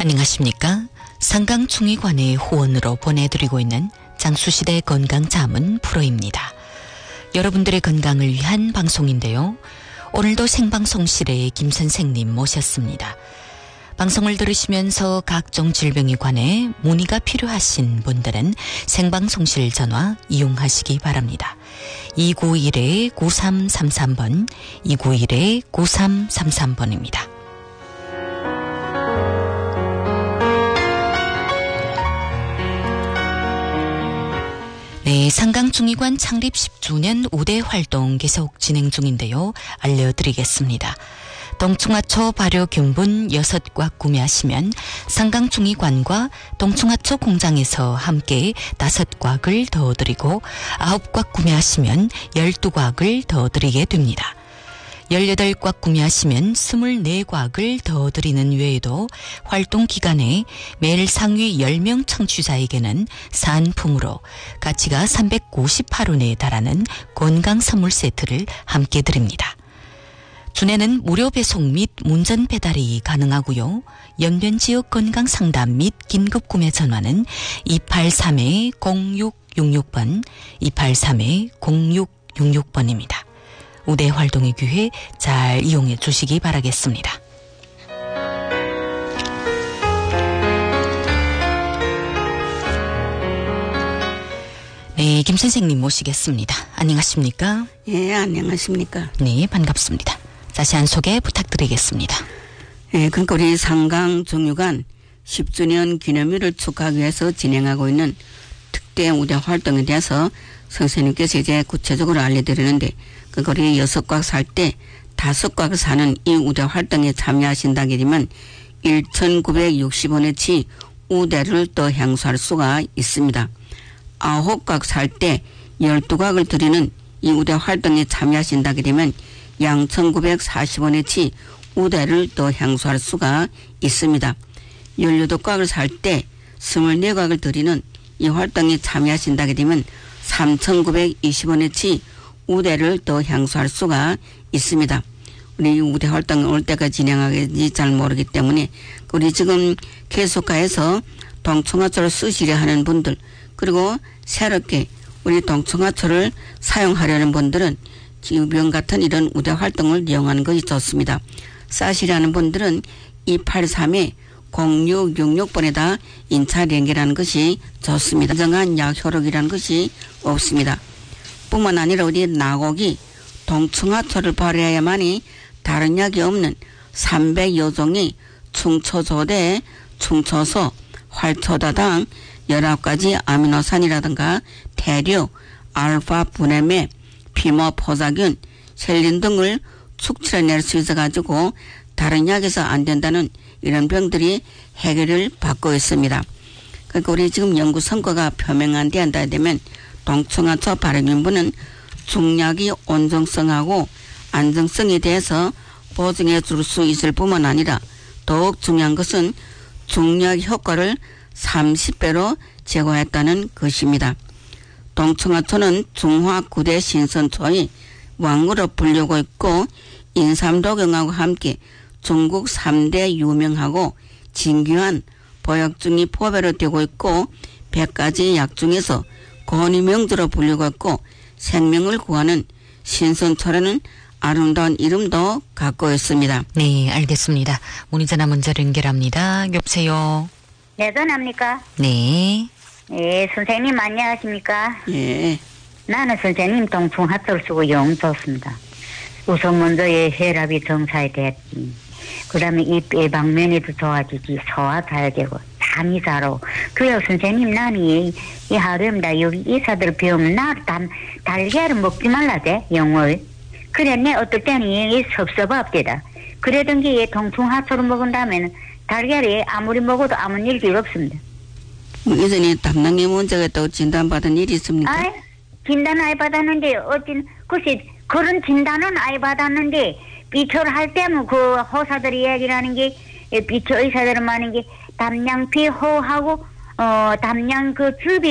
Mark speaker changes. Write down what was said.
Speaker 1: 안녕하십니까? 상강충의관의 후원으로 보내드리고 있는 장수시대 건강자문 프로입니다. 여러분들의 건강을 위한 방송인데요. 오늘도 생방송실에 김 선생님 모셨습니다. 방송을 들으시면서 각종 질병에 관해 문의가 필요하신 분들은 생방송실 전화 이용하시기 바랍니다. 291-9333번, 291-9333번입니다. 네, 상강충의관 창립 10주년 우대 활동 계속 진행 중인데요. 알려드리겠습니다. 동충하초 발효균분 6꽉 구매하시면 상강충의관과 동충하초 공장에서 함께 5꽉을 더 드리고 9꽉 구매하시면 12꽉을 더 드리게 됩니다. 18꽉 구매하시면 24꽉을 더 드리는 외에도 활동 기간에 매일 상위 10명 청취자에게는 사은품으로 가치가 398원에 달하는 건강 선물 세트를 함께 드립니다. 준에는 무료 배송 및 문전 배달이 가능하고요. 연변 지역 건강 상담 및 긴급 구매 전화는 283-0666번, 283-0666번입니다. 우대 활동의 기회 잘 이용해 주시기 바라겠습니다. 네, 김 선생님 모시겠습니다. 안녕하십니까?
Speaker 2: 예, 안녕하십니까?
Speaker 1: 네, 반갑습니다. 자세한 소개 부탁드리겠습니다.
Speaker 2: 예, 그러니까 우리 상강종유관 10주년 기념일을 축하하기 위해서 진행하고 있는 특대 우대 활동에 대해서 선생님께서 이제 구체적으로 알려드리는데, 그러니까 우리 6꽉 살 때 5꽉을 사는 이 우대 활동에 참여하신다게 되면 1,960원어치 우대를 더 향수할 수가 있습니다. 9꽉 살 때 12곽을 드리는 이 우대 활동에 참여하신다게 되면 2,940원어치 우대를 더 향수할 수가 있습니다. 18곽을 살 때 24곽을 드리는 이 활동에 참여하신다게 되면 3,920원어치 우대를 더 향수할 수가 있습니다. 우리 우대 활동을 올 때까지 진행하겠지 잘 모르기 때문에 우리 지금 계속해서 동충하초를 쓰시려 하는 분들, 그리고 새롭게 우리 동충하초를 사용하려는 분들은 지금 같은 이런 우대 활동을 이용하는 것이 좋습니다. 싸시려는 분들은 283-0666번에다 인차 연결하는 것이 좋습니다. 정한 약 효력이라는 것이 없습니다. 뿐만 아니라 우리 나곡이 동충하초를 발효해야만이 다른 약이 없는 300여 종이 충초조대, 충초소, 활초다당 19가지 아미노산이라든가 대류, 알파 분해매, 피모 포자균, 셀린 등을 축출해낼 수 있어가지고 다른 약에서 안 된다는 이런 병들이 해결을 받고 있습니다. 그러니까 우리 지금 연구 성과가 표명한 데 한다 되면 동충하초 발효균분은 중약이 온정성하고 안정성에 대해서 보증해 줄 수 있을 뿐만 아니라 더욱 중요한 것은 중약 효과를 30배로 제거했다는 것입니다. 동충하초는 중화 9대 신선초의 왕으로 불리고 있고 인삼도경하고 함께 중국 3대 유명하고 진귀한 보약 중이 포배로 되고 있고 100가지 약 중에서 권위명주로 불리고 있고 생명을 구하는 신선초라는 아름다운 이름도 갖고 있습니다.
Speaker 1: 네, 알겠습니다. 문의전화 문자 연결합니다. 여보세요.
Speaker 3: 네, 전화합니까?
Speaker 1: 네.
Speaker 3: 예, 선생님 안녕하십니까?
Speaker 2: 예.
Speaker 3: 나는 선생님 동충하초를 쓰고 영 좋습니다. 우선 먼저 혈압이 정상이 됐지. 그 다음에 입 예방면에도 좋아지지. 소화 잘 되고 잠이 잘 오고. 그래요 선생님, 나는 이 하루입니다. 여기 의사들 배우면 나 달걀을 먹지 말라대, 영월. 그래 내 어떨 때는 이 섭섭합니다. 그러던 게 동충하초를 먹은 다음에는 달걀이 아무리 먹어도 아무 일이 없습니다.
Speaker 2: 예전에 담낭에 문제가 있다고 진단받은 일이 있습니까?
Speaker 3: 아이, 진단 아이 받았는데 어찌 글쎄 그런 진단은 아이 받았는데 비초를 할 때면 그 호사들이 이야기를 하는 게 비초 의사들은 하는 게 담낭 비호하고 담낭 그 주비